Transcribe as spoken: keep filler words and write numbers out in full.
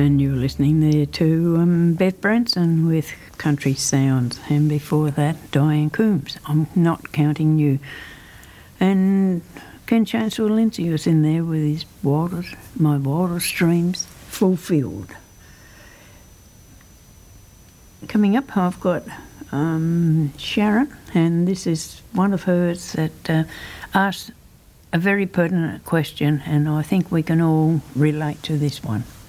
And you're listening there to um, Beth Branson with Country Sounds, and before that, Diane Coombs, I'm Not Counting You. And Ken Chancellor Lindsay was in there with his wildest, My Wildest Dreams Fulfilled. Coming up, I've got um, Sharon, and this is one of hers that uh, asked a very pertinent question, and I think we can all relate to this one.